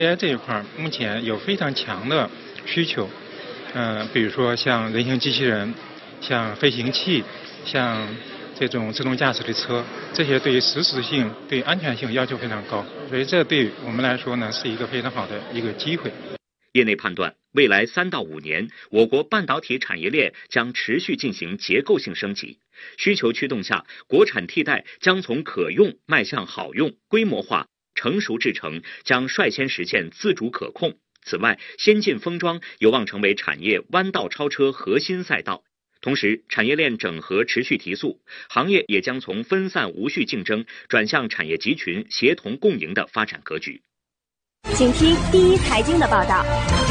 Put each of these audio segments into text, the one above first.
AI 这一块目前有非常强的需求，比如说像人形机器人、像飞行器、像这种自动驾驶的车，这些对于实时性、对安全性要求非常高，所以这对我们来说呢是一个非常好的一个机会。 业内判断，未来3到5年，我国半导体产业链将持续进行结构性升级，需求驱动下，国产替代将从可用迈向好用、规模化、成熟制程将率先实现自主可控。此外，先进封装有望成为产业弯道超车核心赛道。同时，产业链整合持续提速，行业也将从分散无序竞争转向产业集群协同共赢的发展格局。 请听第一财经的报道。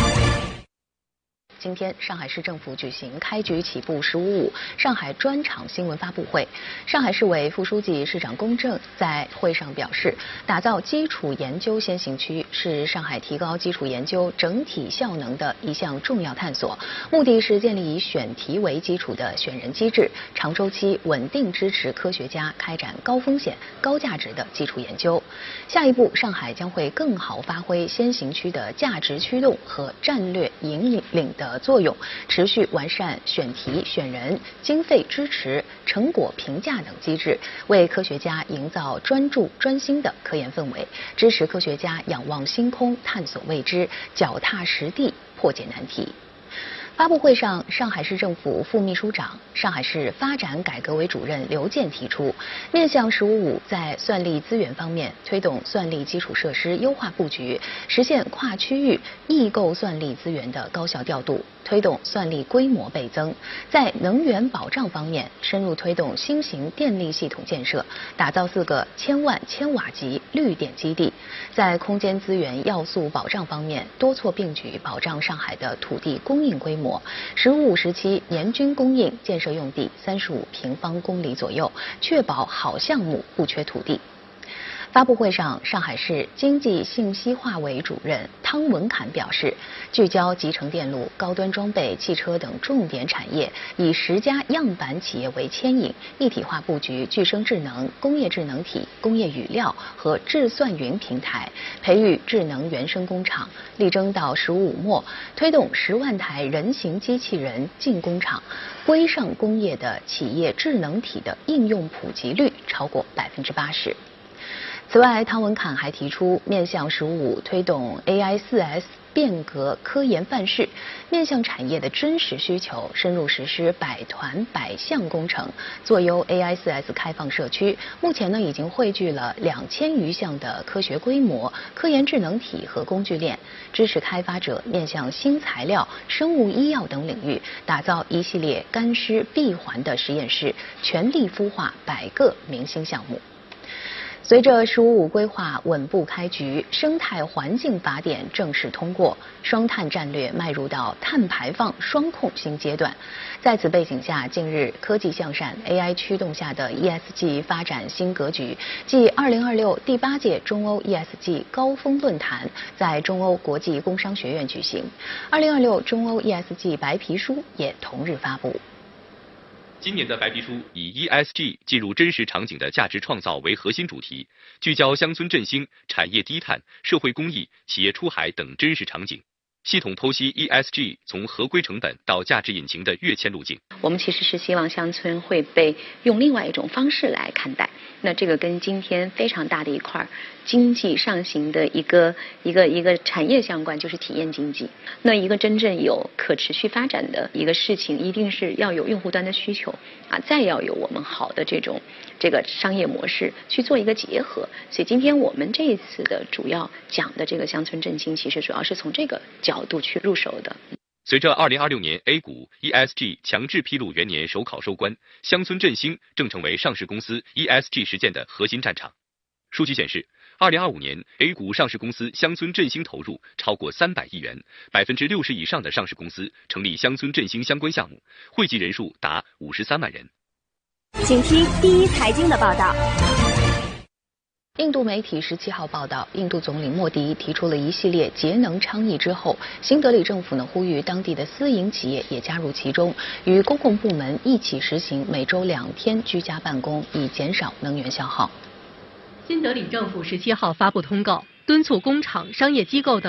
今天，上海市政府举行开局起步15.5上海专场新闻发布会。上海市委副书记、市长龚正在会上表示，打造基础研究先行区是上海提高基础研究整体效能的一项重要探索，目的是建立以选题为基础的选人机制，长周期稳定支持科学家开展高风险、高价值的基础研究。下一步，上海将会更好发挥先行区的价值驱动和战略引领的作用，持续完善选题、选人、经费支持、成果评价等机制，为科学家营造专注专心的科研氛围，支持科学家仰望星空、探索未知、脚踏实地、破解难题。发布会上，上海市政府副秘书长、上海市发展改革委主任刘健提出，面向15.5在算力资源方面推动算力基础设施优化布局，实现跨区域异构算力资源的高效调度，推动算力规模倍增。在能源保障方面，深入推动新型电力系统建设，打造4个1000万千瓦级绿电基地。在空间资源要素保障方面，多措并举保障上海的土地供应规模。15.5时期年均供应建设用地35平方公里左右，确保好项目不缺土地。发布会上，上海市经济信息化委主任汤文侃表示，聚焦集成电路、高端装备、汽车等重点产业，以10家样板企业为牵引，一体化布局具生智能、工业智能体、工业语料和智算云平台，培育智能原生工厂，力争到15.5末推动10万台人形机器人进工厂，规上工业的企业智能体的应用普及率超过80%。此外，汤文侃还提出，面向15.5推动 AI4S 变革科研范式，面向产业的真实需求，深入实施百团百项工程，做优 AI4S 开放社区。目前呢，已经汇聚了2000余项的科学规模、科研智能体和工具链，支持开发者面向新材料、生物医药等领域，打造一系列干湿闭环的实验室，全力孵化100个明星项目。随着15.5规划稳步开局，生态环境法典正式通过，双碳战略迈入到碳排放双控新阶段。在此背景下，近日科技向善、AI 驱动下的 ESG 发展新格局，继2026第8届中欧 ESG 高峰论坛在中欧国际工商学院举行，2026中欧 ESG 白皮书也同日发布。 今年的白皮书以 ESG 进入真实场景的价值创造为核心主题，聚焦乡村振兴、产业低碳、社会公益、企业出海等真实场景，系统剖析 ESG 从合规成本到价值引擎的跃迁路径。 我们其实是希望乡村会被用另外一种方式来看待，那这个跟今天非常大的一块经济上行的一个产业相关，就是体验经济。那一个真正有可持续发展的一个事情，一定是要有用户端的需求啊，再要有我们好的这个商业模式去做一个结合。所以今天我们这一次的主要讲的这个乡村振兴，其实主要是从这个角度去入手的。 随着2026年 A 股 ESG 强制披露元年首考收官，乡村振兴正成为上市公司 ESG 实践的核心战场。数据显示，2025年 A 股上市公司乡村振兴投入超过300亿元，60%以上的上市公司成立乡村振兴相关项目，汇集人数达53万人。 请听第一财经的报道。 印度媒体17号报道，印度总理莫迪提出了一系列节能倡议之后，新德里政府呼吁当地的私营企业也加入其中，与公共部门一起实行每周2天居家办公，以减少能源消耗。 新德里政府17号发布通告， 敦促工厂、商业机构等